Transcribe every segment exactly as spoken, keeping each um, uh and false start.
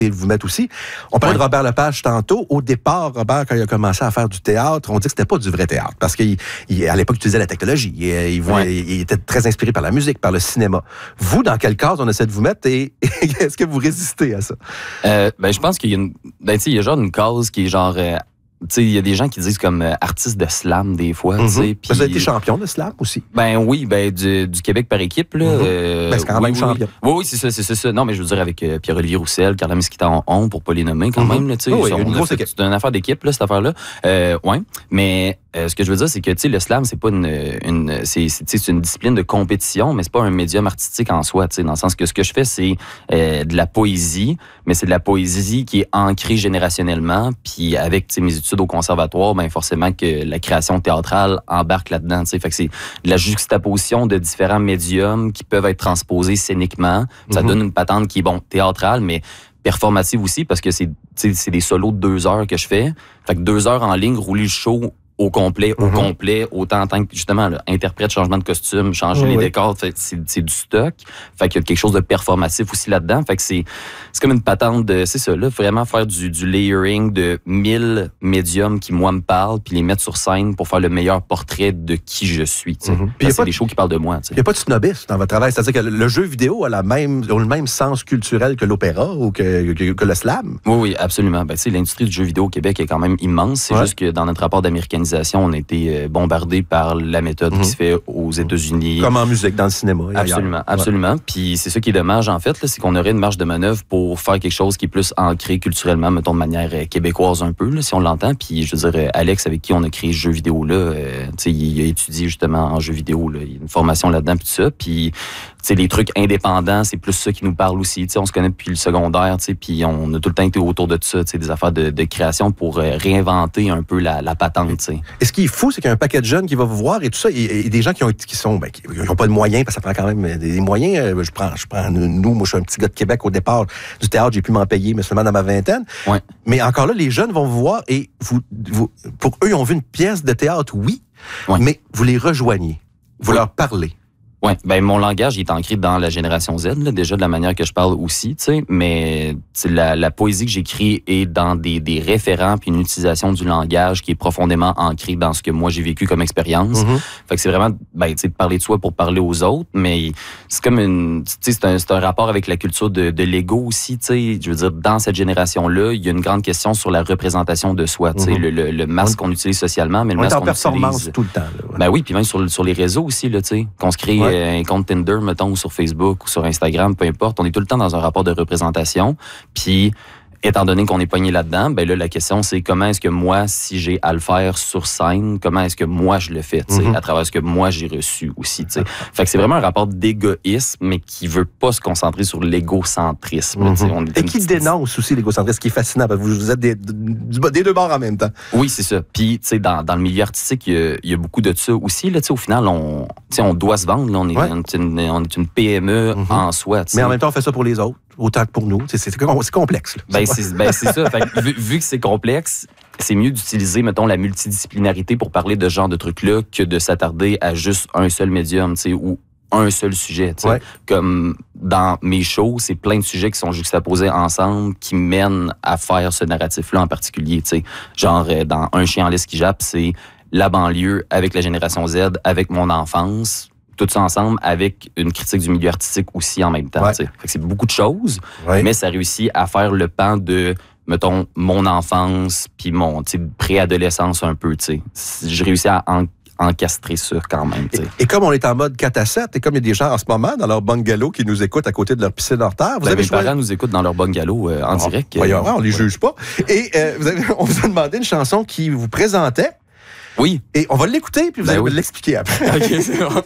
vous mettre aussi. On parlait ouais. de Robert Lepage tantôt. Au départ, Robert, quand il a commencé à faire du théâtre, on dit que c'était pas du vrai théâtre parce qu'à l'époque, il utilisait la technologie. Il, il, voulait, ouais. il était très inspiré par la musique, par le cinéma. Vous, dans quelle case on essaie de vous mettre et est-ce que vous résistez à ça? Euh, ben, je pense qu'il y a une, ben, tu sais, il y a genre une case qui est genre... Euh, tu sais, il y a des gens qui disent comme euh, artiste de slam des fois, mm-hmm. tu sais. Vous avez été champion de slam aussi? Ben oui, ben du, du Québec par équipe, là. Mm-hmm. Euh, ben c'est quand oui, même oui, champion. Oui, oui, c'est ça, c'est, c'est ça. Non, mais je veux dire avec euh, Pierre-Olivier Roussel, Carla Mesquita en on, pour pas les nommer quand mm-hmm. même, là, tu sais. Oh, oui, on, une on grosse fait, équipe. C'est une affaire d'équipe, là, cette affaire-là. Euh, ouais, mais euh, ce que je veux dire, c'est que, tu sais, le slam, c'est pas une, une c'est, c'est, c'est une discipline de compétition, mais c'est pas un médium artistique en soi, tu sais, dans le sens que ce que je fais, c'est euh, de la poésie, mais c'est de la poésie qui est ancrée générationnellement, puis avec, tu sais, mes études au conservatoire, ben forcément que la création théâtrale embarque là-dedans, tu sais, fait que c'est de la juxtaposition de différents médiums qui peuvent être transposés scéniquement, mm-hmm. ça donne une patente qui est, bon, théâtrale, mais performative aussi, parce que c'est, c'est des solos de deux heures que je fais. Fait que deux heures en ligne, rouler le show au complet, au mm-hmm. complet, autant en tant que, justement, là, interprète, changement de costume, changer oui, les oui. décors, fait, c'est, c'est du stock. Fait qu'il y a quelque chose de performatif aussi là-dedans. Fait que c'est, c'est comme une patente de, c'est ça, là, vraiment faire du, du layering de mille médiums qui, moi, me parlent, puis les mettre sur scène pour faire le meilleur portrait de qui je suis, tu sais. Mm-hmm. Puis c'est des shows qui parlent de moi, tu sais. Il n'y a pas de snobisme dans votre travail. C'est-à-dire que le jeu vidéo a, la même, a le même sens culturel que l'opéra ou que, que, que le slam. Oui, oui, absolument. Ben, tu sais, l'industrie du jeu vidéo au Québec est quand même immense. C'est ouais. juste que dans notre rapport d'américanisation, on a été bombardé par la méthode mm-hmm. qui se fait aux États-Unis. Comme en musique, dans le cinéma. Absolument, ailleurs. absolument. Ouais. Puis c'est ça qui est dommage, en fait, là, c'est qu'on aurait une marge de manœuvre pour faire quelque chose qui est plus ancré culturellement, mettons de manière québécoise un peu, là, si on l'entend. Puis je veux dire, Alex, avec qui on a créé ce jeu vidéo-là, euh, tu sais, il a étudié justement en jeu vidéo, là, il y a une formation là-dedans, puis tout ça. Puis tu sais, les trucs indépendants, c'est plus ça qui nous parle aussi. Tu sais, on se connaît depuis le secondaire, tu sais, puis on a tout le temps été autour de ça, tu sais, des affaires de, de création pour euh, réinventer un peu la, la patente, tu sais. Et ce qui est fou, c'est qu'il y a un paquet de jeunes qui va vous voir et tout ça, et, et des gens qui ont qui sont, ben, qui n'ont pas de moyens, parce que ça prend quand même des, des moyens. Euh, je prends, je prends nous, moi, je suis un petit gars de Québec au départ du théâtre, j'ai pu m'en payer, mais seulement dans ma vingtaine. Ouais. Mais encore là, les jeunes vont vous voir et vous, vous pour eux, ils ont vu une pièce de théâtre, oui, ouais. mais vous les rejoignez, vous ouais. leur parlez. Oui, ben mon langage il est ancré dans la génération Z, là, déjà de la manière que je parle aussi, tu sais, mais la, la poésie que j'écris est dans des, des référents puis une utilisation du langage qui est profondément ancrée dans ce que moi j'ai vécu comme expérience. Mm-hmm. Fait que c'est vraiment, ben tu sais, parler de soi pour parler aux autres, mais c'est comme une, tu sais, c'est un, c'est un rapport avec la culture de, de l'ego aussi, tu sais. Je veux dire, dans cette génération-là, il y a une grande question sur la représentation de soi, tu sais, mm-hmm. le, le, le masque qu'on utilise socialement, mais le on masque est en qu'on performance utilise, tout le temps. Là, ouais. Ben oui, puis même sur sur les réseaux aussi, là, tu sais, qu'on se crée. Ouais. Un compte Tinder, mettons, ou sur Facebook, ou sur Instagram, peu importe. On est tout le temps dans un rapport de représentation. Puis, étant donné qu'on est pogné là-dedans, ben là, la question, c'est comment est-ce que moi, si j'ai à le faire sur scène, comment est-ce que moi, je le fais, tu sais, mm-hmm. à travers ce que moi, j'ai reçu aussi, tu sais. Fait que c'est vraiment un rapport d'égoïsme, mais qui veut pas se concentrer sur l'égocentrisme, mm-hmm. tu sais. On est Et qui petite... dénonce aussi l'égocentrisme, ce qui est fascinant, parce que vous êtes des, des, des deux bords en même temps. Oui, c'est ça. Puis, tu sais, dans, dans le milieu artistique, il y a, il y a beaucoup de ça aussi, là, tu sais, au final, on, tu sais, on doit se vendre, là, on est, ouais. une, on est une P M E mm-hmm. en soi, tu sais. Mais en même temps, on fait ça pour les autres. Autant que pour nous. C'est, c'est, c'est complexe. Là. Ben, c'est, ben, c'est ça. Fait, vu, vu que c'est complexe, c'est mieux d'utiliser, mettons, la multidisciplinarité pour parler de ce genre de trucs-là que de s'attarder à juste un seul médium, tu sais, ou un seul sujet. Tu sais. Ouais. Comme dans mes shows, c'est plein de sujets qui sont juxtaposés ensemble qui mènent à faire ce narratif-là en particulier. Tu sais. Genre, dans Un chien en laisse qui jappe, c'est la banlieue avec la génération Z, avec mon enfance. Tout ça ensemble avec une critique du milieu artistique aussi en même temps. Ouais. Fait que c'est beaucoup de choses, ouais. mais ça réussit à faire le pan de, mettons, mon enfance puis mon préadolescence un peu. T'sais. J'ai réussi à en, encastrer ça quand même. Et, et comme on est en mode quatre à sept, et comme il y a des gens en ce moment dans leur bungalow qui nous écoutent à côté de leur piscine hors terre, vous ben, avez mes choisi... parents nous écoutent dans leur bungalow euh, en oh, direct. Voyons, euh, on les ouais. juge pas. Et euh, vous avez, on vous a demandé une chanson qui vous présentait. Oui. Et on va l'écouter, puis vous ben allez oui. l'expliquer après. OK, c'est bon.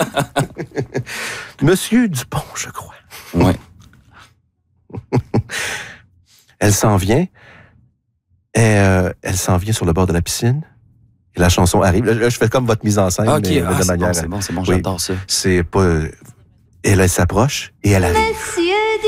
Monsieur Dupont, je crois. Oui. Elle s'en vient. Et, euh, elle s'en vient sur le bord de la piscine. Et la chanson arrive. Là, je fais comme votre mise en scène. OK, mais, ah, de c'est, manière... bon, c'est bon, c'est bon, oui, j'adore ça. C'est pas... Elle, elle s'approche et elle arrive. Monsieur